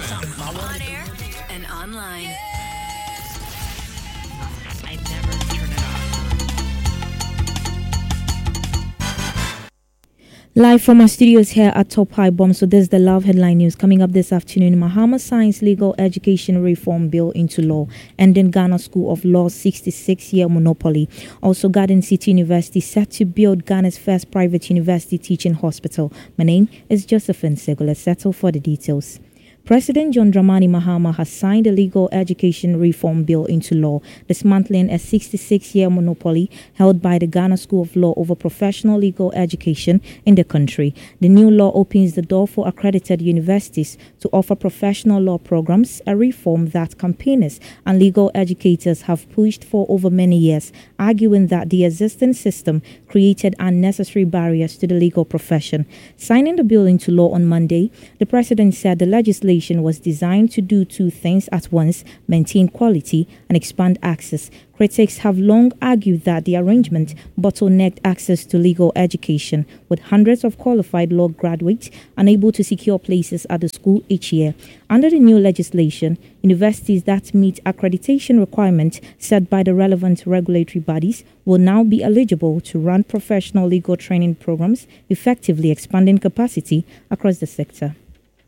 On air and online. I never turn it off. Live from our studios here at Top High Bomb. So this is the Love Headline News. Coming up this afternoon, Mahama signs legal education reform bill into law, ending Ghana School of Law's 66-year monopoly. Also, Garden City University set to build Ghana's first private university teaching hospital. My name is Josephine Segula. Settle for the details. President John Dramani Mahama has signed a legal education reform bill into law, dismantling a 66-year monopoly held by the Ghana School of Law over professional legal education in the country. The new law opens the door for accredited universities to offer professional law programs, a reform that campaigners and legal educators have pushed for over many years, arguing that the existing system created unnecessary barriers to the legal profession. Signing the bill into law on Monday, the president said the legislation was designed to do two things at once: maintain quality and expand access. Critics have long argued that the arrangement bottlenecked access to legal education, with hundreds of qualified law graduates unable to secure places at the school each year. Under the new legislation, universities that meet accreditation requirements set by the relevant regulatory bodies will now be eligible to run professional legal training programs, effectively expanding capacity across the sector.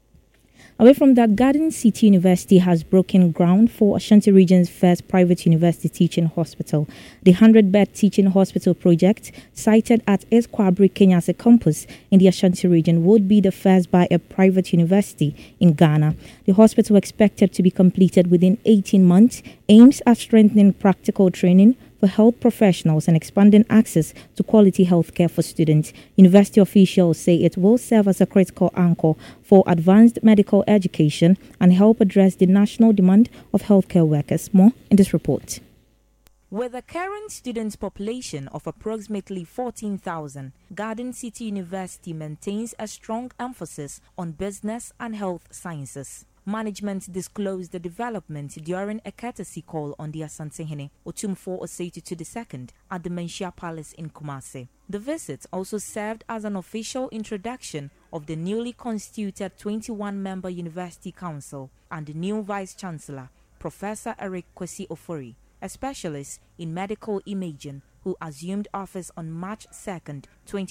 Away from that, Garden City University has broken ground for Ashanti Region's first private university teaching hospital. The 100-bed teaching hospital project, sited at Esquabri Kenyase campus in the Ashanti region, would be the first by a private university in Ghana. The hospital, expected to be completed within 18 months, aims at strengthening practical training for health professionals and expanding access to quality healthcare for students. University officials say it will serve as a critical anchor for advanced medical education and help address the national demand of healthcare workers. More in this report. With a current student population of approximately 14,000, Garden City University maintains a strong emphasis on business and health sciences. Management disclosed the development during a courtesy call on the Asantehene Otumfuo Osei Tutu II at the Menchia Palace in Kumasi. The visit also served as an official introduction of the newly constituted 21-member University Council and the new Vice-Chancellor, Professor Eric Kwesi Ofori, a specialist in medical imaging who assumed office on March 2nd,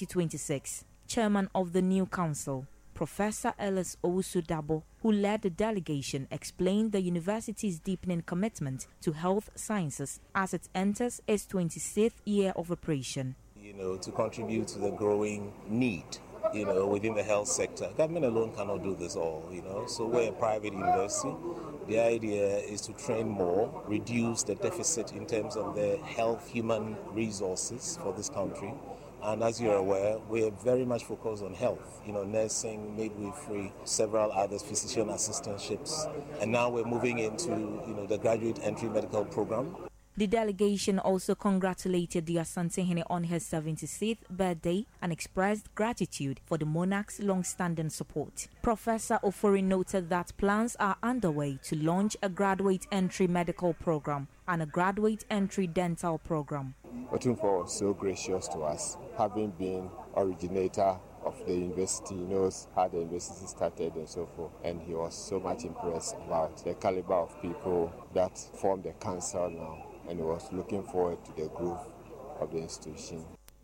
2026. Chairman of the new council, Professor Ellis Owusu-Dabo, who led the delegation, explained the university's deepening commitment to health sciences as it enters its 26th year of operation. To contribute to the growing need, within the health sector. Government alone cannot do this all, So we're a private university. The idea is to train more, reduce the deficit in terms of the health human resources for this country. And as you're aware, we're very much focused on health, nursing, midwifery, several others, physician assistantships. And now we're moving into, the graduate entry medical program. The delegation also congratulated the Asantehene on her 76th birthday and expressed gratitude for the monarch's long-standing support. Professor Ofori noted that plans are underway to launch a graduate entry medical program and a graduate entry dental program. Otumfuo was so gracious to us, having been originator of the university, he knows how the university started and so forth, and he was so much impressed about the caliber of people that form the council now, and he was looking forward to the growth of the institution.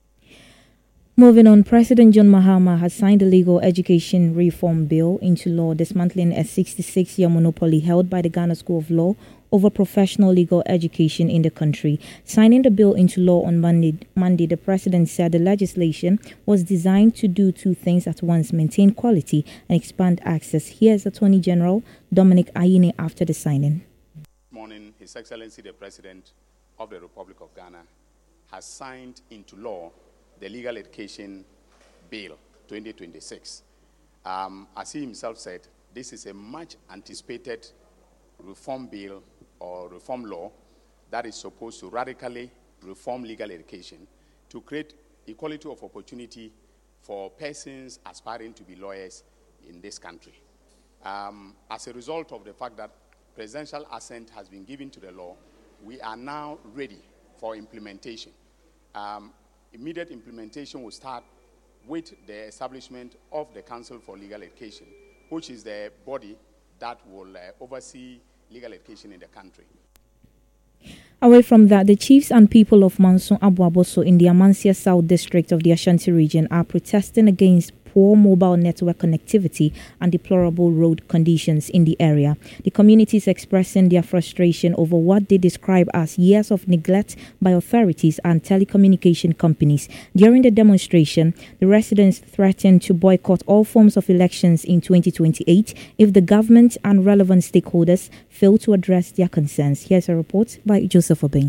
Moving on, President John Mahama has signed a legal education reform bill into law, dismantling a 66-year monopoly held by the Ghana School of Law over professional legal education in the country. Signing the bill into law on Monday, the president said the legislation was designed to do two things at once: maintain quality and expand access. Here's Attorney General Dominic Ayine after the signing. This morning, His Excellency the President of the Republic of Ghana has signed into law the Legal Education Bill 2026. As he himself said, this is a much anticipated reform bill or reform law that is supposed to radically reform legal education to create equality of opportunity for persons aspiring to be lawyers in this country. As a result of the fact that presidential assent has been given to the law, we are now ready for implementation. Immediate implementation will start with the establishment of the Council for Legal Education, which is the body that will oversee legal education in the country. Away from that, the chiefs and people of Manson Abuaboso in the Amansia South District of the Ashanti region are protesting against poor mobile network connectivity and deplorable road conditions in the area. The community is expressing their frustration over what they describe as years of neglect by authorities and telecommunication companies. During the demonstration, the residents threatened to boycott all forms of elections in 2028 if the government and relevant stakeholders fail to address their concerns. Here's a report by Joseph Obeng.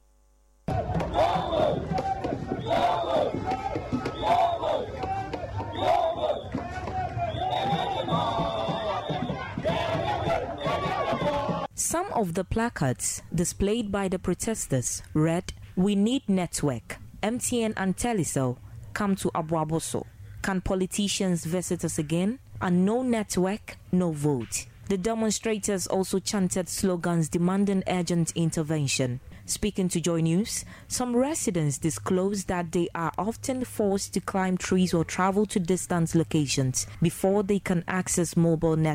Some of the placards displayed by the protesters read, "We need network. MTN and Telecel come to Abuaboso. Can politicians visit us again? And no network, no vote." The demonstrators also chanted slogans demanding urgent intervention. Speaking to Joy News, some residents disclosed that they are often forced to climb trees or travel to distant locations before they can access mobile network.